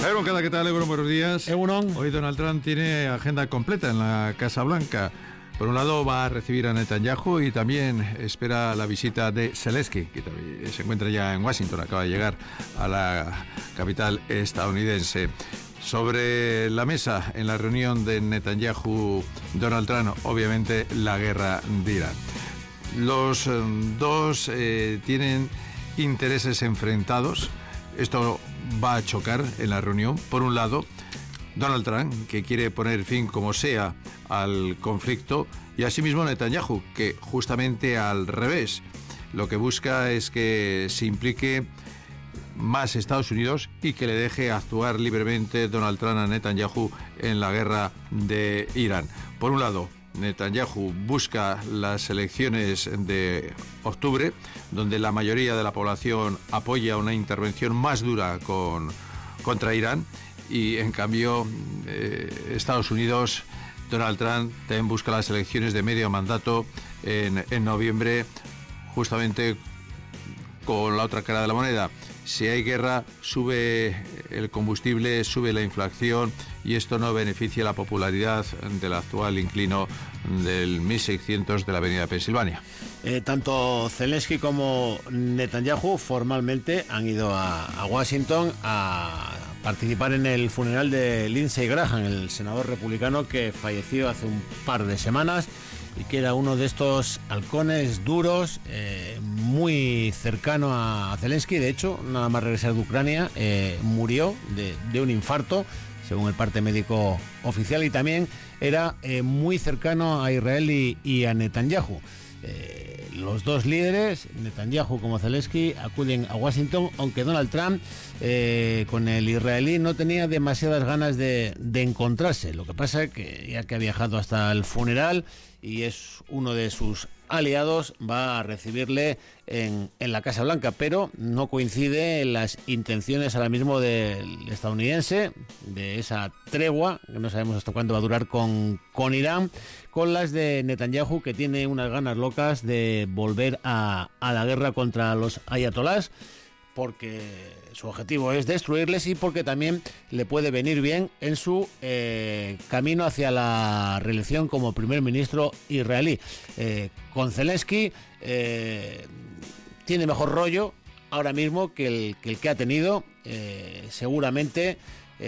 Moncada, ¿qué tal? Buenos días. Egunon. Hoy Donald Trump tiene agenda completa en la Casa Blanca. Por un lado va a recibir a Netanyahu y también espera la visita de Zelensky, que se encuentra ya en Washington, acaba de llegar a la capital estadounidense. Sobre la mesa en la reunión de Netanyahu-Donald Trump, obviamente la guerra de Irán. Los dos tienen intereses enfrentados. Esto va a chocar en la reunión. Por un lado, Donald Trump, que quiere poner fin como sea al conflicto, y asimismo Netanyahu, que justamente al revés, lo que busca es que se implique más Estados Unidos y que le deje actuar libremente Donald Trump a Netanyahu en la guerra de Irán. Por un lado, Netanyahu busca las elecciones de octubre, donde la mayoría de la población apoya una intervención más dura contra Irán, y en cambio Estados Unidos, Donald Trump también busca las elecciones de medio mandato en noviembre, justamente con la otra cara de la moneda. Si hay guerra, sube el combustible, sube la inflación, y esto no beneficia la popularidad del actual inquilino del 1600 de la avenida Pensilvania. Tanto Zelensky como Netanyahu formalmente han ido a Washington a participar en el funeral de Lindsey Graham, el senador republicano que falleció hace un par de semanas y que era uno de estos halcones duros, muy cercano a Zelensky. De hecho, nada más regresar de Ucrania, murió de un infarto, según el parte médico oficial, y también era muy cercano a Israel y a Netanyahu. Los dos líderes, Netanyahu como Zelensky, acuden a Washington, aunque Donald Trump con el israelí no tenía demasiadas ganas de encontrarse. Lo que pasa es que ya que ha viajado hasta el funeral y es uno de sus aliados, va a recibirle en la Casa Blanca, pero no coincide las intenciones ahora mismo del estadounidense, de esa tregua, que no sabemos hasta cuándo va a durar con Irán, con las de Netanyahu, que tiene unas ganas locas de volver a la guerra contra los ayatolás, porque su objetivo es destruirles y porque también le puede venir bien en su camino hacia la reelección como primer ministro israelí. Con Zelensky tiene mejor rollo ahora mismo que el que ha tenido. Seguramente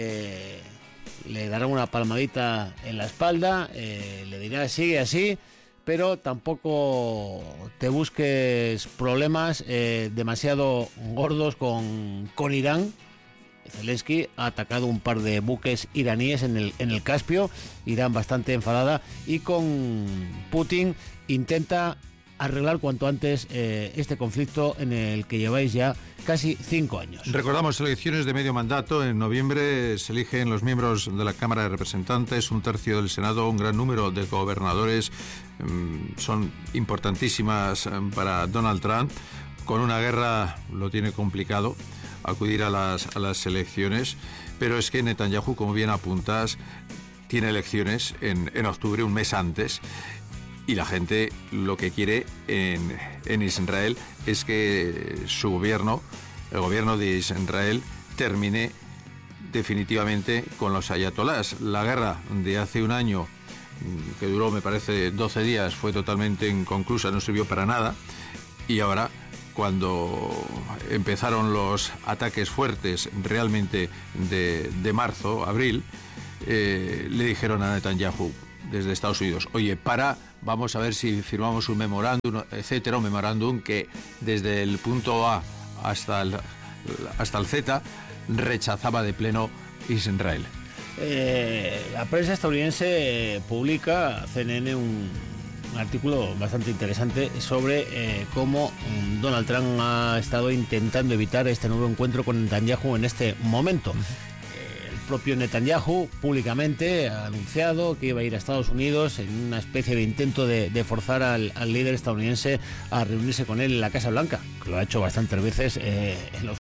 le dará una palmadita en la espalda, le dirá sigue así, pero tampoco te busques problemas demasiado gordos con Irán. Zelensky ha atacado un par de buques iraníes en el Caspio, Irán bastante enfadada, y con Putin intenta arreglar cuanto antes este conflicto en el que lleváis ya casi 5 años. Recordamos, elecciones de medio mandato. En noviembre se eligen los miembros de la Cámara de Representantes, un tercio del Senado, un gran número de gobernadores. Son importantísimas para Donald Trump. Con una guerra lo tiene complicado acudir a las elecciones, pero es que Netanyahu, como bien apuntas, tiene elecciones en octubre, un mes antes. Y la gente lo que quiere en Israel es que su gobierno, el gobierno de Israel, termine definitivamente con los ayatolás. La guerra de hace un año, que duró, me parece, 12 días, fue totalmente inconclusa, no sirvió para nada. Y ahora, cuando empezaron los ataques fuertes realmente de marzo, abril, le dijeron a Netanyahu desde Estados Unidos: oye, vamos a ver si firmamos un memorándum, etcétera, un memorándum que desde el punto A hasta el Z rechazaba de pleno Israel. La prensa estadounidense publica, CNN, un artículo bastante interesante sobre cómo Donald Trump ha estado intentando evitar este nuevo encuentro con Netanyahu en este momento. El propio Netanyahu públicamente ha anunciado que iba a ir a Estados Unidos en una especie de intento de forzar al líder estadounidense a reunirse con él en la Casa Blanca, que lo ha hecho bastantes veces en los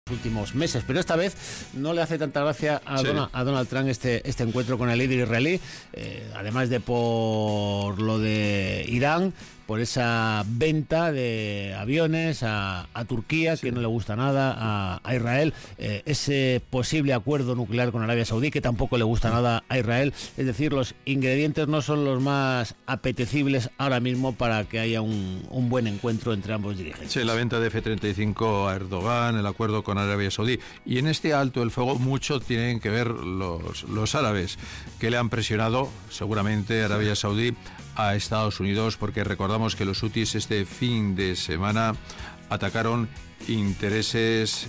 últimos meses, pero esta vez no le hace tanta gracia a Donald Trump este encuentro con el líder israelí, además de por lo de Irán, por esa venta de aviones a Turquía, que no le gusta nada a Israel, ese posible acuerdo nuclear con Arabia Saudí, que tampoco le gusta nada a Israel. Es decir, los ingredientes no son los más apetecibles ahora mismo para que haya un buen encuentro entre ambos dirigentes. Sí, la venta de F-35 a Erdogan, el acuerdo con Arabia Saudí. Y en este alto el fuego mucho tienen que ver los árabes, que le han presionado, seguramente, Arabia Saudí a Estados Unidos, porque recordamos que los hutis este fin de semana atacaron intereses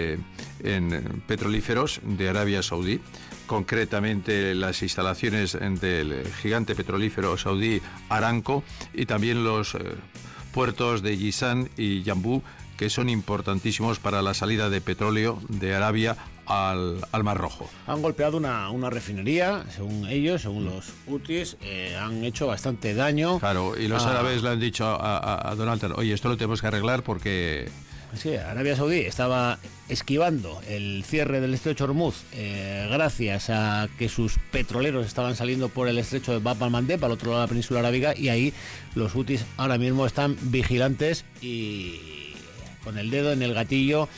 en petrolíferos de Arabia Saudí, concretamente las instalaciones del gigante petrolífero saudí Aramco y también los puertos de Jizan y Yanbu, que son importantísimos para la salida de petróleo de Arabia al Mar Rojo. Han golpeado una refinería, según ellos, según los hutis, han hecho bastante daño. Claro, y los árabes le han dicho a Donald Trump, oye, esto lo tenemos que arreglar porque... Sí, Arabia Saudí estaba esquivando el cierre del estrecho de Hormuz gracias a que sus petroleros estaban saliendo por el estrecho de Bab al-Mandeb, al otro lado de la península arábiga, y ahí los hutis ahora mismo están vigilantes y con el dedo en el gatillo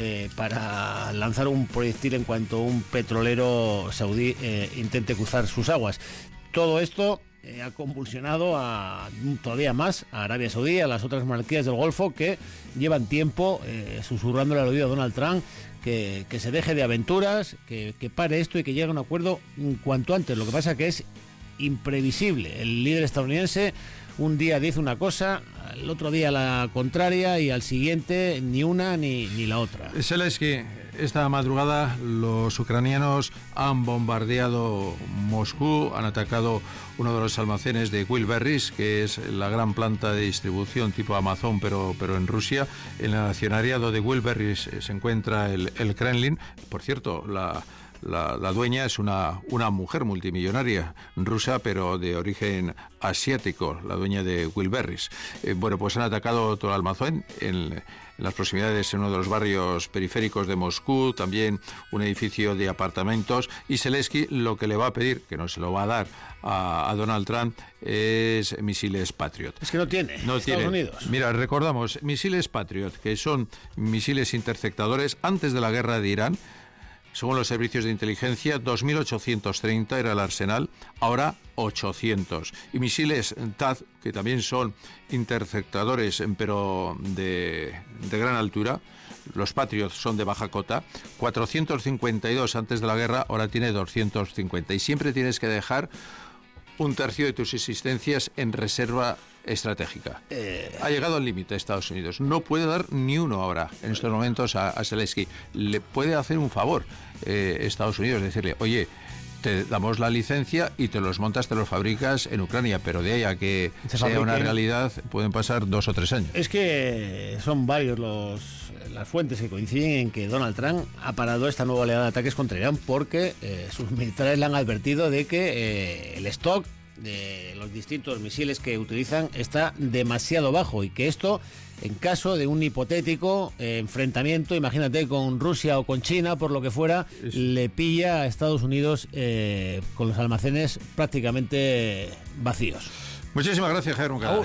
para lanzar un proyectil en cuanto un petrolero saudí intente cruzar sus aguas. Todo esto ha convulsionado todavía más a Arabia Saudí, a las otras monarquías del Golfo, que llevan tiempo susurrándole al oído a Donald Trump que se deje de aventuras, que pare esto y que llegue a un acuerdo cuanto antes. Lo que pasa que es imprevisible. El líder estadounidense un día dice una cosa, el otro día la contraria, y al siguiente ni una ni la otra. Zelensky, esta madrugada los ucranianos han bombardeado Moscú, han atacado uno de los almacenes de Wilberries, que es la gran planta de distribución tipo Amazon, pero en Rusia. En el accionariado de Wilberries se encuentra el Kremlin. Por cierto, la dueña es una mujer multimillonaria rusa, pero de origen asiático, la dueña de Wilberries. Bueno, pues han atacado todo el almacén en las proximidades, en uno de los barrios periféricos de Moscú, también un edificio de apartamentos, y Zelensky lo que le va a pedir, que no se lo va a dar a Donald Trump, es misiles Patriot. Es que no tiene Estados Unidos. Mira, recordamos, misiles Patriot, que son misiles interceptadores antes de la guerra de Irán. Según los servicios de inteligencia, 2.830 era el arsenal, ahora 800. Y misiles THAAD, que también son interceptadores, pero de gran altura, los Patriot son de baja cota, 452 antes de la guerra, ahora tiene 250. Y siempre tienes que dejar un tercio de tus existencias en reserva estratégica. Ha llegado al límite de Estados Unidos. No puede dar ni uno ahora, en estos momentos, a Zelensky. Le puede hacer un favor Estados Unidos, decirle, oye, te damos la licencia y te los montas, te los fabricas en Ucrania, pero de ahí a que sea una realidad pueden pasar 2 o 3 años. Es que son varios las fuentes que coinciden en que Donald Trump ha parado esta nueva oleada de ataques contra Irán porque sus militares le han advertido de que el stock de los distintos misiles que utilizan está demasiado bajo y que esto, en caso de un hipotético enfrentamiento, imagínate, con Rusia o con China, por lo que fuera, le pilla a Estados Unidos con los almacenes prácticamente vacíos. Muchísimas gracias, Javier Moncada.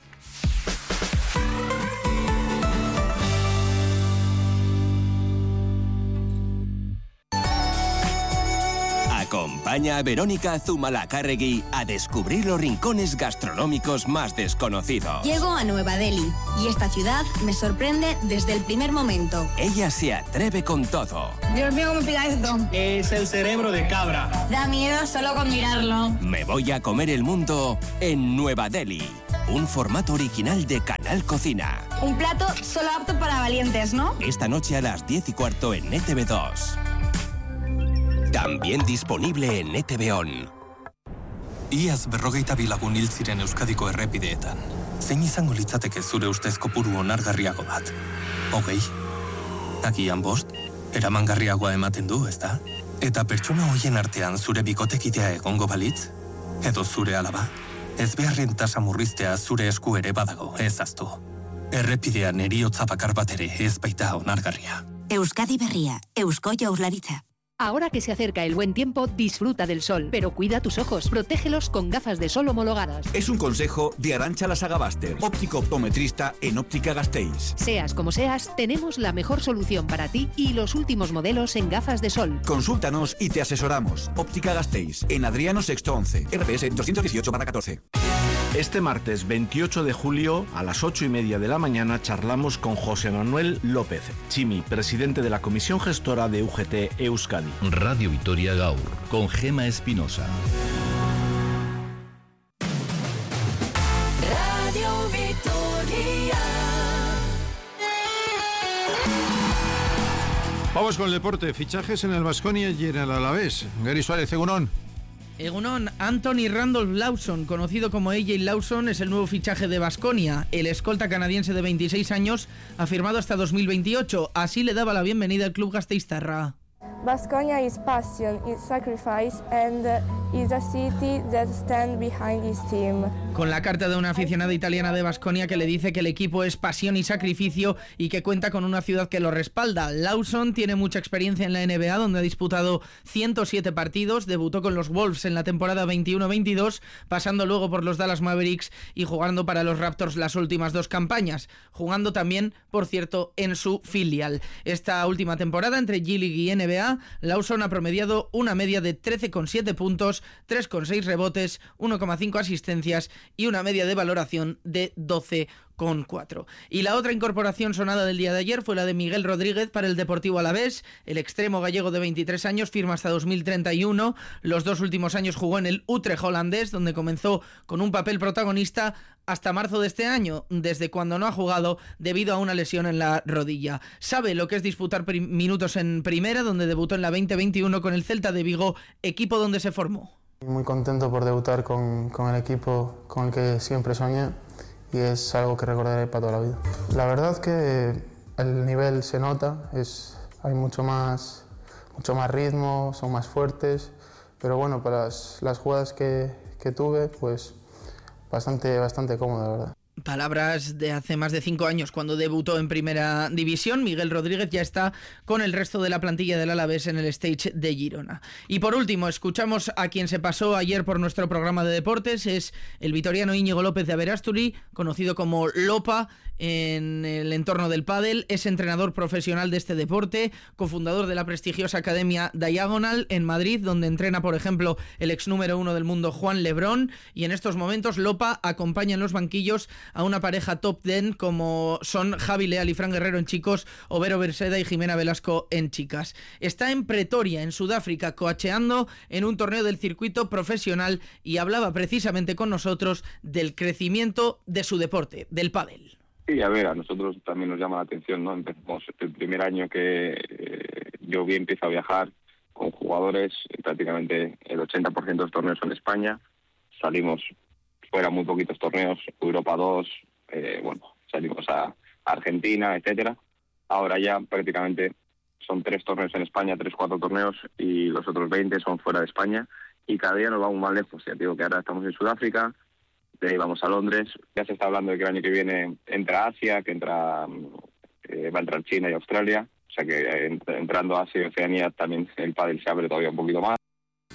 Acompaña a Verónica Zumalacárregui a descubrir los rincones gastronómicos más desconocidos. Llego a Nueva Delhi y esta ciudad me sorprende desde el primer momento. Ella se atreve con todo. Dios mío, ¿cómo pica esto? Es el cerebro de cabra. Da miedo solo con mirarlo. Me voy a comer el mundo en Nueva Delhi. Un formato original de Canal Cocina. Un plato solo apto para valientes, ¿no? Esta noche a las 10:15 en ETV2. También disponible en ETV On. Iaz 42 lagun hil ziren Euskadiko errepideetan. Zein izango litzateke zure ustez kopuru onargarriago bat? 20? Agian 5? Eramangarriagoa ematen du, ezta? Eta pertsona hoien artean zure bikotekidea egongo balitz? Edo zure alaba? Ezbeharren tasa murriztea zure esku ere badago, ez ahaztu. Errepidean heriotza bakar bat ere ez baita onargarria. Euskadi Berria, Eusko Jaurlaritza. Ahora que se acerca el buen tiempo, disfruta del sol, pero cuida tus ojos, protégelos con gafas de sol homologadas. Es un consejo de Arantxa Lasagabaster, óptico optometrista en Óptica Gasteiz. Seas como seas, tenemos la mejor solución para ti y los últimos modelos en gafas de sol. Consúltanos y te asesoramos. Óptica Gasteiz, en Adriano Sexto 11, RPS 218/14. Este martes 28 de julio a las 8:30 de la mañana charlamos con José Manuel López, Chimi, presidente de la Comisión Gestora de UGT Euskadi. Radio Vitoria Gaur, con Gema Espinosa. Radio Vitoria. Vamos con el deporte. Fichajes en el Baskonia y en el Alavés. Gary Suárez, Egunon. Egunon, Anthony Randolph Lawson, conocido como AJ Lawson, es el nuevo fichaje de Baskonia. El escolta canadiense de 26 años ha firmado hasta 2028. Así le daba la bienvenida al club gasteiztarra. Baskonia is passion, is sacrifice and is a city that stands behind his team. Con la carta de una aficionada italiana de Baskonia que le dice que el equipo es pasión y sacrificio y que cuenta con una ciudad que lo respalda. Lawson tiene mucha experiencia en la NBA, donde ha disputado 107 partidos, debutó con los Wolves en la temporada 21-22, pasando luego por los Dallas Mavericks y jugando para los Raptors las últimas 2 campañas, jugando también, por cierto, en su filial. Esta última temporada, entre G-League y NBA, Lawson ha promediado una media de 13,7 puntos, 3,6 rebotes, 1,5 asistencias y una media de valoración de 12,4. Y la otra incorporación sonada del día de ayer fue la de Miguel Rodríguez para el Deportivo Alavés. El extremo gallego de 23 años firma hasta 2031. Los 2 últimos años jugó en el Utrecht holandés, donde comenzó con un papel protagonista hasta marzo de este año, desde cuando no ha jugado debido a una lesión en la rodilla. Sabe lo que es disputar minutos en primera, donde debutó en la 2021 con el Celta de Vigo, equipo donde se formó. Muy contento por debutar con el equipo con el que siempre soñé y es algo que recordaré para toda la vida. La verdad que el nivel se nota, hay mucho más ritmo, son más fuertes, pero bueno, para las jugadas que tuve, pues bastante cómodo, la verdad. Palabras de hace más de 5 años, cuando debutó en Primera División. Miguel Rodríguez ya está con el resto de la plantilla del Alavés en el stage de Girona. Y por último, escuchamos a quien se pasó ayer por nuestro programa de deportes. Es el vitoriano Íñigo López de Aberasturi, conocido como Lopa en el entorno del pádel. Es entrenador profesional de este deporte, cofundador de la prestigiosa academia Diagonal en Madrid, donde entrena, por ejemplo, el ex número 1 del mundo Juan Lebrón. Y en estos momentos Lopa acompaña en los banquillos a una pareja top 10 como son Javi Leal y Fran Guerrero en chicos, o Vero Berseda y Jimena Velasco en chicas. Está en Pretoria, en Sudáfrica, coacheando en un torneo del circuito profesional y hablaba precisamente con nosotros del crecimiento de su deporte, del pádel. Sí, a ver, a nosotros también nos llama la atención, ¿no? Empezamos el primer año que yo empiezo a viajar con jugadores, prácticamente el 80% de los torneos son en España, salimos fuera muy poquitos torneos, Europa 2, salimos a Argentina, etcétera. Ahora ya prácticamente son 3 torneos en España, 3-4 torneos, y los otros 20 son fuera de España, y cada día nos vamos más lejos. Ya digo que ahora estamos en Sudáfrica, de ahí vamos a Londres, ya se está hablando de que el año que viene entra Asia, que va a entrar China y Australia, o sea que entrando a Asia y Oceanía también el pádel se abre todavía un poquito más.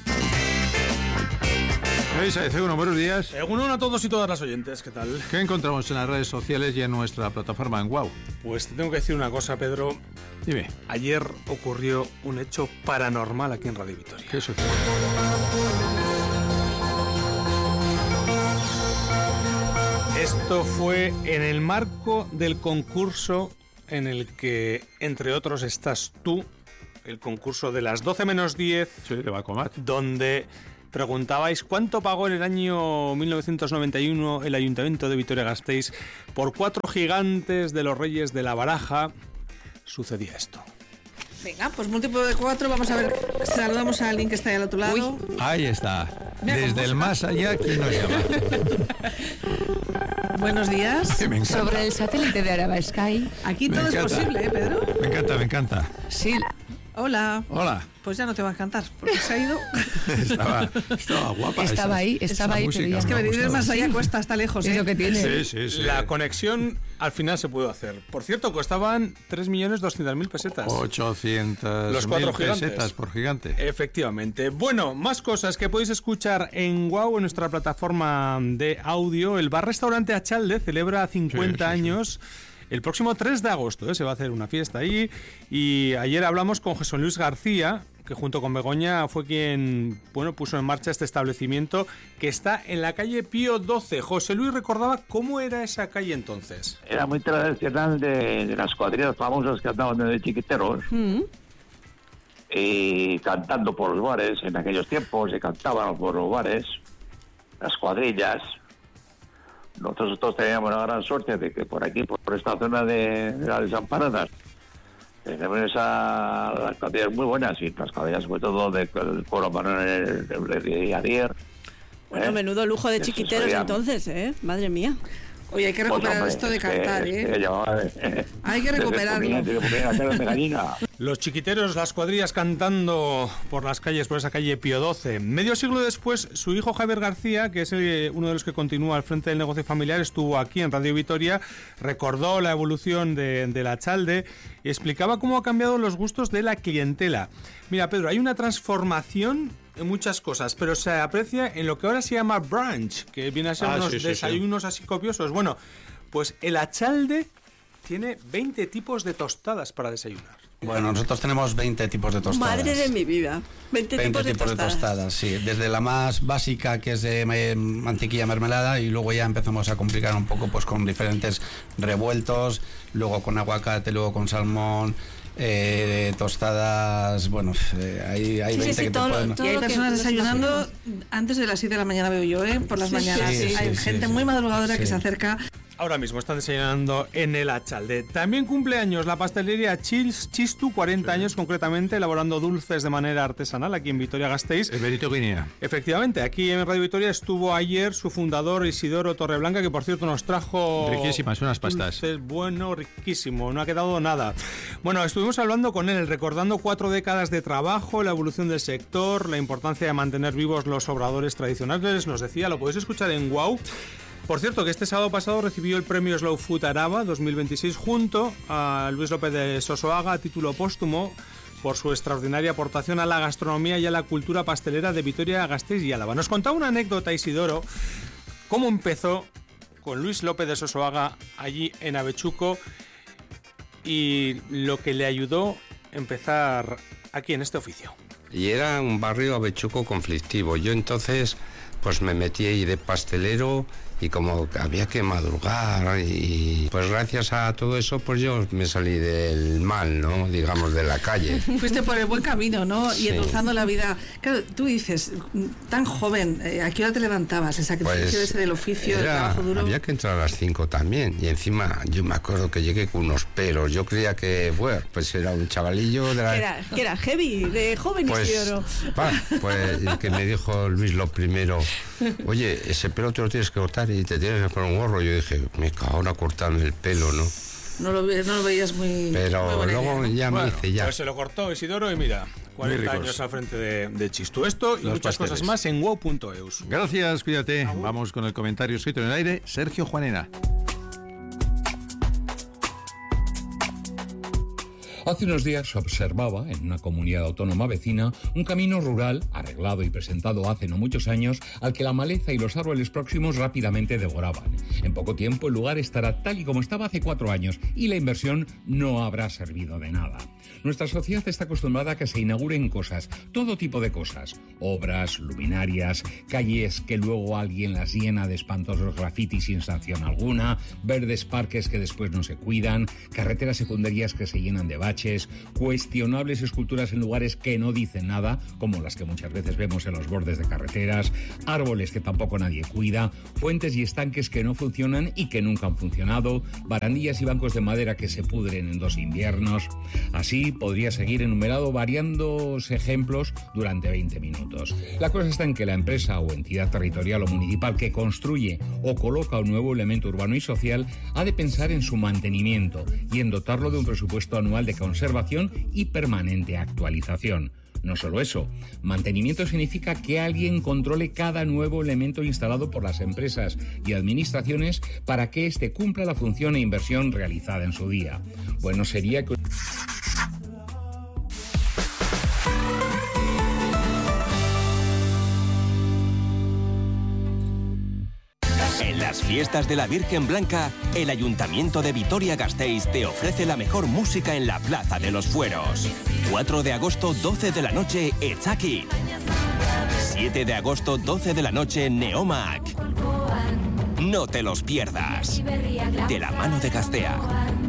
Buenos días. Egunon a todos y todas las oyentes, ¿qué tal? ¿Qué encontramos en las redes sociales y en nuestra plataforma en WOW? Pues te tengo que decir una cosa, Pedro. Dime. Ayer ocurrió un hecho paranormal aquí en Radio Vitoria. ¿Qué sucedió? Esto fue en el marco del concurso en el que, entre otros, estás tú, el concurso de las 12 menos 10, sí, de Bacomat, donde preguntabais cuánto pagó en el año 1991 el Ayuntamiento de Vitoria-Gasteiz por 4 gigantes de los Reyes de la Baraja. Sucedía esto. Venga, pues múltiplo de 4, vamos a ver, saludamos a alguien que está ahí al otro lado. Uy, ahí está, desde el más allá, ¿quién nos llama? Buenos días. Sobre el satélite de Araba Sky. Aquí todo es posible, Pedro. Me encanta. Sí, Hola. Hola. Pues ya no te va a cantar, porque se ha ido. Estaba guapa. Estaba ahí, pero ya. Es que venir más allá cuesta hasta lejos. Es lo que tiene. Sí. La conexión al final se pudo hacer. Por cierto, costaban 3.200.000 pesetas. 800.000 pesetas por gigante. Efectivamente. Bueno, más cosas que podéis escuchar en WOW, en nuestra plataforma de audio. El bar-restaurante Achalde celebra 50 años. El próximo 3 de agosto se va a hacer una fiesta ahí, y ayer hablamos con José Luis García, que junto con Begoña fue quien puso en marcha este establecimiento que está en la calle Pío XII. José Luis recordaba cómo era esa calle entonces. Era muy tradicional de las cuadrillas famosas que andaban de chiquiteros. Y cantando por los bares, en aquellos tiempos se cantaban por los bares, las cuadrillas. Nosotros teníamos la gran suerte de que por aquí, por esta zona de las Desamparadas, tenemos las cuadrillas muy buenas, y las cuadrillas sobre todo del Coro Manuel de Arier. Bueno, menudo lujo de chiquiteros entonces, madre mía. Oye, hay que recuperar esto de cantar, hay que recuperarlo. Los chiquiteros, las cuadrillas cantando por las calles, por esa calle Pío XII. Medio siglo después, su hijo Javier García, que es uno de los que continúa al frente del negocio familiar, estuvo aquí en Radio Vitoria, recordó la evolución de la Achalde y explicaba cómo ha cambiado los gustos de la clientela. Mira, Pedro, hay una transformación en muchas cosas, pero se aprecia en lo que ahora se llama brunch, que viene a ser unos desayunos así copiosos. Bueno, pues el Achalde tiene 20 tipos de tostadas para desayunar. Bueno, nosotros tenemos 20 tipos de tostadas. Madre de mi vida. 20 tipos de tostadas, sí. Desde la más básica, que es de mantequilla mermelada, y luego ya empezamos a complicar un poco pues con diferentes revueltos, luego con aguacate, luego con salmón, tostadas, bueno, hay 20 que te pueden... Y hay personas desayunando antes de las 7 de la mañana, veo yo, por las mañanas. Hay gente muy madrugadora que se acerca. Ahora mismo están desayunando en el Achalde. También cumple años la pastelería Chistu, 40 años concretamente, elaborando dulces de manera artesanal aquí en Vitoria-Gasteiz. El Benito Guinea. Efectivamente, aquí en Radio Vitoria estuvo ayer su fundador Isidoro Torreblanca, que por cierto nos trajo... Riquísimas, unas pastas. Dulces, bueno, riquísimo, no ha quedado nada. Bueno, estuvimos hablando con él, recordando 4 décadas de trabajo, la evolución del sector, la importancia de mantener vivos los obradores tradicionales. Nos decía, lo podéis escuchar en WOW. Por cierto, que este sábado pasado recibió el premio Slow Food Araba 2026 junto a Luis López de Sosoaga a título póstumo por su extraordinaria aportación a la gastronomía y a la cultura pastelera de Vitoria-Gasteiz y Álava. Nos contaba una anécdota, Isidoro, cómo empezó con Luis López de Sosoaga allí en Avechuco y lo que le ayudó a empezar aquí en este oficio. Y era un barrio avechuco conflictivo. Yo entonces pues me metí ahí de pastelero, y como había que madrugar, y pues gracias a todo eso pues yo me salí del mal, ¿no? Digamos, de la calle. Fuiste por el buen camino, ¿no? Y endulzando la vida. Claro, tú dices, tan joven, ¿a qué hora te levantabas? El sacrificio pues ese del oficio, del trabajo duro. Había que entrar a las 5 también, y encima yo me acuerdo que llegué con unos pelos. Yo creía que, bueno, pues era un chavalillo de la... Que era heavy, de joven, pues, Isidoro. Pues el que me dijo Luis lo primero, oye, ese pelo te lo tienes que cortar y te tienes que poner un gorro. Yo dije, me cago en cortarme el pelo, ¿no? No lo veías muy... Pero muy luego ya me hice ya. Pues se lo cortó Isidoro y mira, 40 años al frente de Chistu. Esto y los muchas pasteles. Cosas más en wow.eus. Gracias, cuídate. Vamos con el comentario escrito en el aire. Sergio Juanena. Hace unos días se observaba en una comunidad autónoma vecina un camino rural arreglado y presentado hace no muchos años al que la maleza y los árboles próximos rápidamente devoraban. En poco tiempo el lugar estará tal y como estaba hace 4 años y la inversión no habrá servido de nada. Nuestra sociedad está acostumbrada a que se inauguren cosas, todo tipo de cosas, obras, luminarias, calles que luego alguien las llena de espantosos grafitis sin sanción alguna, verdes parques que después no se cuidan, carreteras secundarias que se llenan de baches, cuestionables esculturas en lugares que no dicen nada, como las que muchas veces vemos en los bordes de carreteras, árboles que tampoco nadie cuida, fuentes y estanques que no funcionan y que nunca han funcionado, barandillas y bancos de madera que se pudren en 2 inviernos. Así podría seguir enumerado variados ejemplos durante 20 minutos. La cosa está en que la empresa o entidad territorial o municipal que construye o coloca un nuevo elemento urbano y social ha de pensar en su mantenimiento y en dotarlo de un presupuesto anual de conservación y permanente actualización. No solo eso, mantenimiento significa que alguien controle cada nuevo elemento instalado por las empresas y administraciones para que éste cumpla la función e inversión realizada en su día. Bueno, sería que... En las fiestas de la Virgen Blanca, el Ayuntamiento de Vitoria-Gasteiz te ofrece la mejor música en la Plaza de los Fueros. 4 de agosto, 12 de la noche, Etzaki. 7 de agosto, 12 de la noche, Neomac. No te los pierdas. De la mano de Gastea.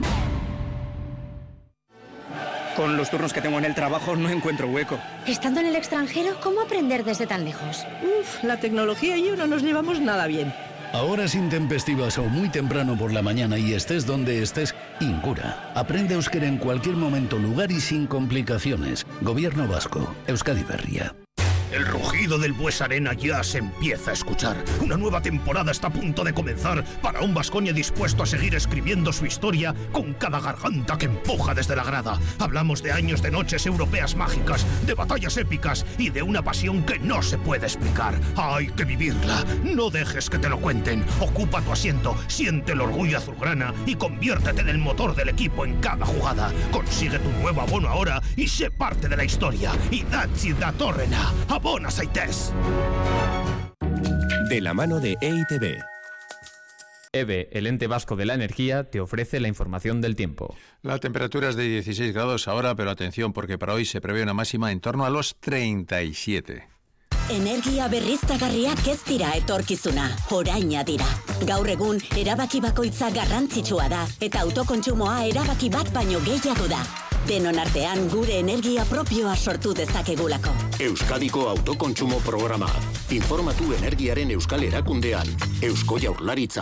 Con los turnos que tengo en el trabajo no encuentro hueco. Estando en el extranjero, ¿cómo aprender desde tan lejos? La tecnología y yo no nos llevamos nada bien. Ahora sin intempestivas o muy temprano por la mañana y estés donde estés, Incura. Aprende euskera en cualquier momento, lugar y sin complicaciones. Gobierno vasco. Euskadi Berria. El rugido del Bues Arena ya se empieza a escuchar. Una nueva temporada está a punto de comenzar para un Baskonia dispuesto a seguir escribiendo su historia con cada garganta que empuja desde la grada. Hablamos de años de noches europeas mágicas, de batallas épicas y de una pasión que no se puede explicar. Hay que vivirla. No dejes que te lo cuenten. Ocupa tu asiento, siente el orgullo azulgrana y conviértete en el motor del equipo en cada jugada. Consigue tu nuevo abono ahora y sé parte de la historia. Idatzi datorrena. Abona zaitez. De la mano de EITB. EVE, el ente vasco de la energía, te ofrece la información del tiempo. La temperatura es de 16 grados ahora, pero atención porque para hoy se prevé una máxima en torno a los 37. Energia berriztagarriak ez dira etorkizuna, oraina dira. Gaur egun, erabaki bakoitza garrantzitsua da, eta autokontsumoa erabaki bat baino gehiago da. Denon artean gure energia propioa sortu dezakegulako. Euskadiko autokontsumo programa. Informatu energiaren euskal erakundean. Eusko Jaurlaritza.